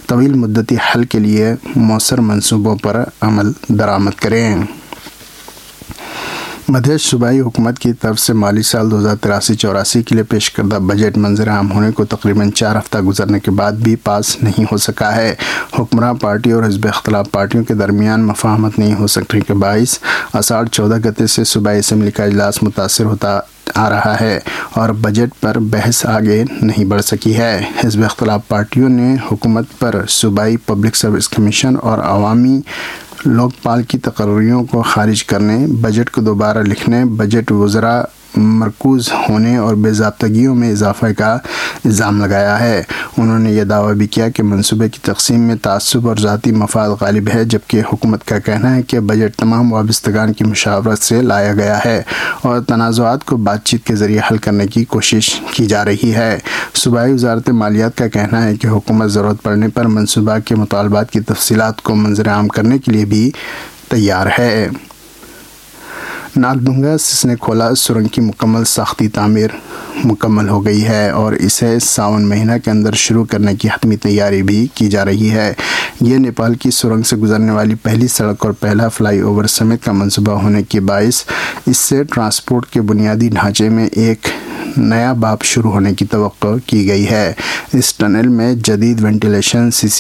طویل مدتی حل کے لیے مؤثر منصوبوں پر عمل درآمد کریں۔ مدھیہ پردیش صوبائی حکومت کی طرف سے مالی سال 2083-84 کے لیے پیش کردہ بجٹ منظر عام ہونے کو تقریباً 4 ہفتہ گزرنے کے بعد بھی پاس نہیں ہو سکا ہے۔ حکمراں پارٹی اور حزب اختلاف پارٹیوں کے درمیان مفاہمت نہیں ہو سکنے کے باعث آষاڑھ 14 گتے سے صوبائی اسمبلی کا اجلاس متاثر ہوتا آ رہا ہے اور بجٹ پر بحث آگے نہیں بڑھ سکی ہے۔ حزب اختلاف پارٹیوں نے حکومت پر صوبائی پبلک سروس کمیشن اور عوامی لوک پال کی تقرریوں کو خارج کرنے، بجٹ کو دوبارہ لکھنے، بجٹ وزراء مرکوز ہونے اور بے ضابطگیوں میں اضافہ کا الزام لگایا ہے۔ انہوں نے یہ دعویٰ بھی کیا کہ منصوبے کی تقسیم میں تعصب اور ذاتی مفاد غالب ہے، جبکہ حکومت کا کہنا ہے کہ بجٹ تمام وابستگان کی مشاورت سے لایا گیا ہے اور تنازعات کو بات چیت کے ذریعے حل کرنے کی کوشش کی جا رہی ہے۔ صوبائی وزارت مالیات کا کہنا ہے کہ حکومت ضرورت پڑنے پر منصوبہ کے مطالبات کی تفصیلات کو منظر عام کرنے کے لیے بھی تیار ہے۔ ناگدنگا سسنے کھولا سرنگ کی مکمل ساختی تعمیر مکمل ہو گئی ہے اور اسے ساون مہینہ کے اندر شروع کرنے کی حتمی تیاری بھی کی جا رہی ہے۔ یہ نیپال کی سرنگ سے گزرنے والی پہلی سڑک اور پہلا فلائی اوور سمیت کا منصوبہ ہونے کے باعث اس سے ٹرانسپورٹ کے بنیادی ڈھانچے میں ایک نیا باب شروع ہونے کی توقع کی گئی ہے۔ اس ٹنل میں جدید وینٹیلیشن،